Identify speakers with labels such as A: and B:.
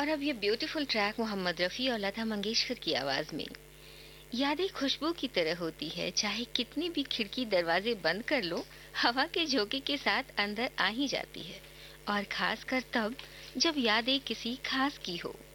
A: और अब ये ब्यूटीफुल ट्रैक मोहम्मद रफ़ी और लता मंगेशकर की आवाज़ में। यादें खुशबू की तरह होती है, चाहे कितनी भी खिड़की दरवाजे बंद कर लो, हवा के झोंके के साथ अंदर आ ही जाती है। और खास कर तब जब यादें किसी खास की हो।